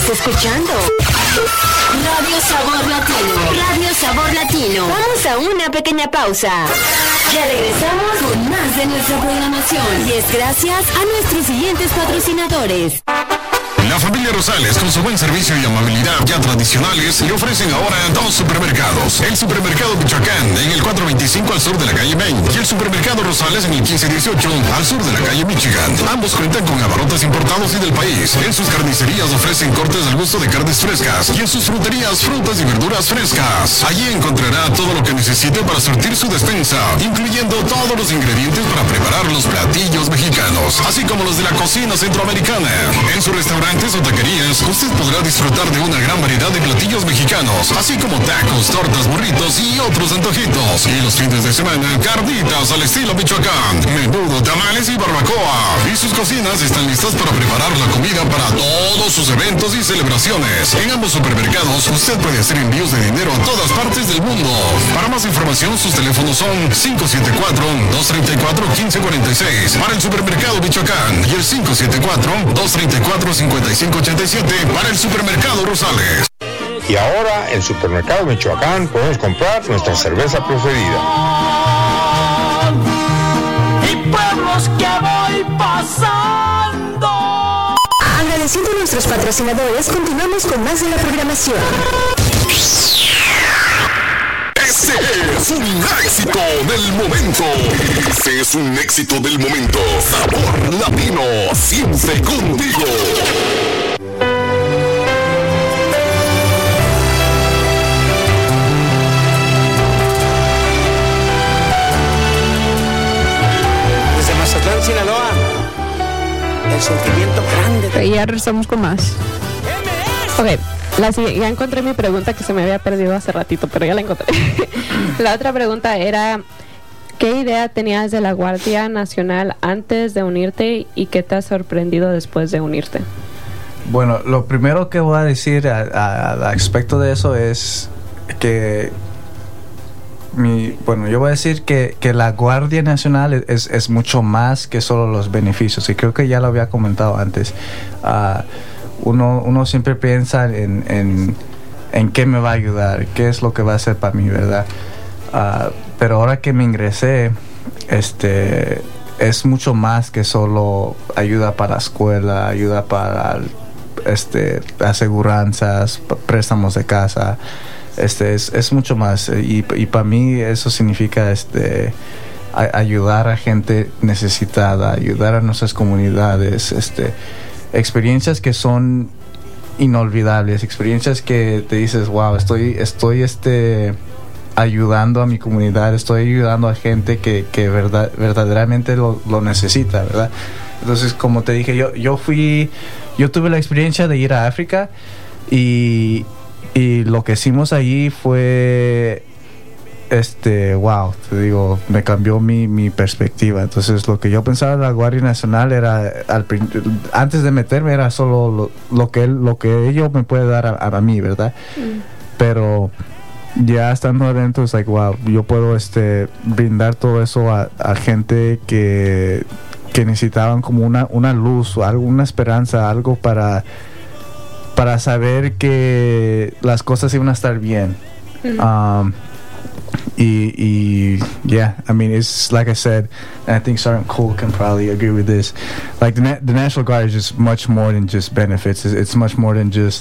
Estás escuchando Radio Sabor Latino. Radio Sabor Latino. Vamos a una pequeña pausa. Ya regresamos con más de nuestra programación. Y es gracias a nuestros siguientes patrocinadores. La familia Rosales, con su buen servicio y amabilidad ya tradicionales, le ofrecen ahora dos supermercados. El supermercado Michoacán, en el 425 al sur de la calle Main, y el supermercado Rosales en el 1518 al sur de la calle Michigan. Ambos cuentan con abarrotes importados y del país. En sus carnicerías ofrecen cortes al gusto de carnes frescas, y en sus fruterías, frutas y verduras frescas. Allí encontrará todo lo que necesite para surtir su despensa, incluyendo todos los ingredientes para preparar los platillos mexicanos, así como los de la cocina centroamericana. En su restaurante o taquerías, usted podrá disfrutar de una gran variedad de platillos mexicanos, así como tacos, tortas, burritos y otros antojitos. Y los fines de semana, carnitas al estilo Michoacán, menudo, tamales y barbacoa. Y sus cocinas están listas para preparar la comida para todos sus eventos y celebraciones. En ambos supermercados, usted puede hacer envíos de dinero a todas partes del mundo. Para más información, sus teléfonos son 574-234-1546 para el supermercado Michoacán y el 574-234-5587 para el supermercado Rosales. Y ahora en Supermercado Michoacán podemos comprar nuestra cerveza preferida. Y pueblos que voy pasando. Agradeciendo a nuestros patrocinadores, continuamos con más de la programación. Ese es un éxito del momento. Ese es un éxito del momento. Sabor Latino, siempre contigo. Desde Mazatlán, Sinaloa, el sentimiento grande. Y ya regresamos con más. Ok. Ya encontré mi pregunta que se me había perdido hace ratito, pero ya la encontré. La otra pregunta era, ¿qué idea tenías de la Guardia Nacional antes de unirte y qué te ha sorprendido después de unirte? Bueno, lo primero que voy a decir al aspecto de eso es que yo voy a decir que la Guardia Nacional es mucho más que solo los beneficios, y creo que ya lo había comentado antes. Uno siempre piensa en qué me va a ayudar, qué es lo que va a hacer para mí, ¿verdad? Pero ahora que me ingresé, es mucho más que solo ayuda para la escuela, ayuda para aseguranzas, préstamos de casa. Es mucho más, y para mí eso significa ayudar a gente necesitada, ayudar a nuestras comunidades, experiencias que son inolvidables, experiencias que te dices, wow, estoy ayudando a mi comunidad, estoy ayudando a gente que verdaderamente lo necesita, ¿verdad? Entonces, como te dije, yo tuve la experiencia de ir a África, y lo que hicimos allí fue wow, te digo, me cambió mi perspectiva. Entonces, lo que yo pensaba de la Guardia Nacional era, antes de meterme, era solo lo que ellos me puede dar a mí, ¿verdad? Pero ya estando adentro, es like, wow, yo puedo brindar todo eso a gente que necesitaban como una luz o algo, una esperanza, algo para saber que las cosas iban a estar bien. Yeah, I mean, it's like I said, and I think Sergeant Cole can probably agree with this. Like the National Guard is just much more than just benefits. It's much more than just,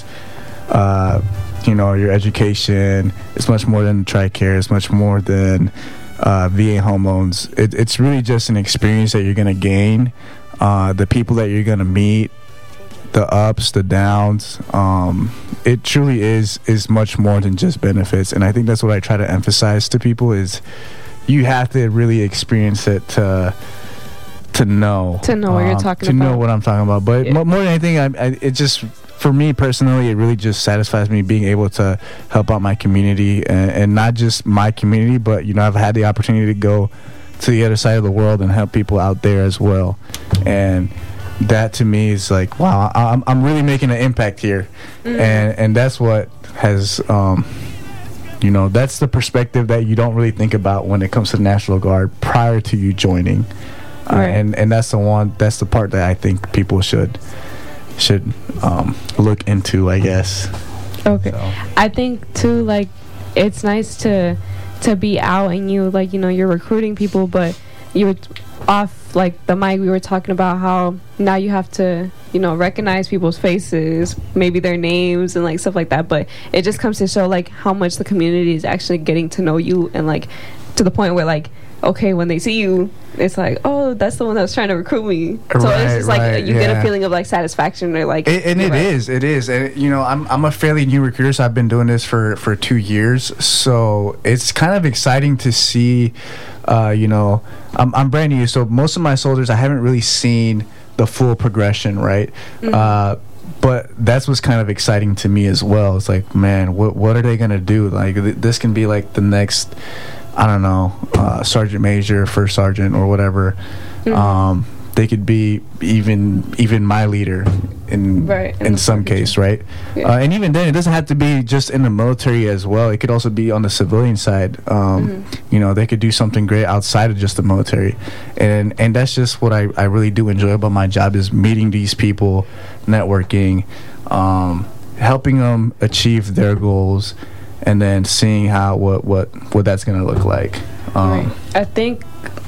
your education. It's much more than TRICARE. It's much more than VA home loans. It's really just an experience that you're gonna gain, the people that you're gonna meet, the ups, the downs. It truly is much more than just benefits, and I think that's what I try to emphasize to people is you have to really experience it to know what you're talking to about, know what I'm talking about. But more than anything, it just, for me personally, it really just satisfies me being able to help out my community, and not just my community, but I've had the opportunity to go to the other side of the world and help people out there as well, and that to me is like, wow, I'm really making an impact here. And that's what has that's the perspective that you don't really think about when it comes to the National Guard prior to you joining. Right. And that's the part that I think people should should look into, I guess. Okay. So. I think too, like, it's nice to be out and you, like, you know, you're recruiting people, but you were off, like, the mic, we were talking about how now you have to, you know, recognize people's faces, maybe their names and, like, stuff like that. But it just comes to show, like, how much the community is actually getting to know you, and, like, to the point where, like, okay, when they see you, it's like, oh, that's the one that was trying to recruit me. So it's just like you get a feeling of, like, satisfaction, or, like, and it is, and you know, I'm a fairly new recruiter, so I've been doing this for 2 years, so it's kind of exciting to see. You know, I'm brand new, so most of my soldiers, I haven't really seen the full progression, right? But that's what's kind of exciting to me as well. It's like, man, what are they gonna do? Like, this can be like the next, I don't know, sergeant major, first sergeant, or whatever. They could be even my leader in some case, right? Yeah. And even then, it doesn't have to be just in the military as well. It could also be on the civilian side. You know, they could do something great outside of just the military, and that's just what I really do enjoy about my job, is meeting these people, networking, helping them achieve their goals, and then seeing how what that's gonna look like. I think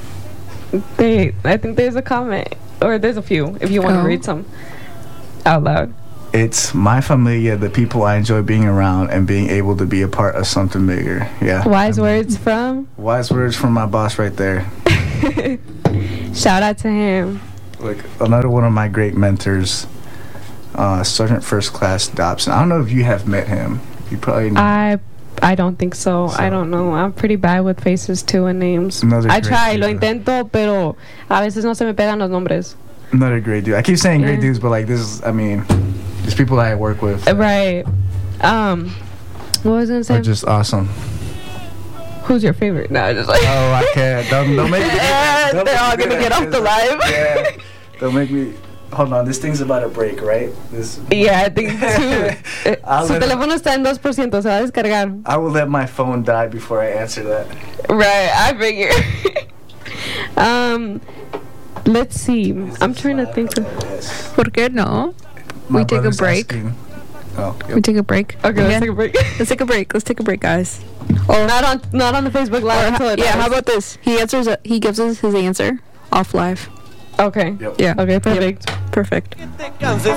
there's a comment, or there's a few, if you want to read some out loud. It's my familia, the people I enjoy being around and being able to be a part of something bigger. Yeah. Wise words from my boss right there. Shout out to him. Like, another one of my great mentors, Sergeant First Class Dobson. I don't know if you have met him. You probably know. I don't think so. I don't know. I'm pretty bad with faces too and names. I try, lo intento, pero a veces no se me pegan los nombres. Another great dude. I keep saying great dudes, but, like, this is, I mean, these people that I work with. Right. What was I gonna say? Are just awesome. Who's your favorite? No, just like. Oh, I can't. Don't make me. They're all gonna get off the live. Yeah. Don't make me. Hold on, this thing's about to break, right? Yeah, I think too. Su teléfono está en 2%, se va a descargar. I will let my phone die before I answer that. Right, I figure. Let's see. I'm trying to think of. ¿Por qué no? We take a break. We take a break. Okay, let's take a break. Let's take a break. Let's take a break, guys. Oh, not on the Facebook Live. Yeah, how about this? He gives us his answer off live. Okay. Yep. Yeah. Okay, perfect. Perfect. Que te canses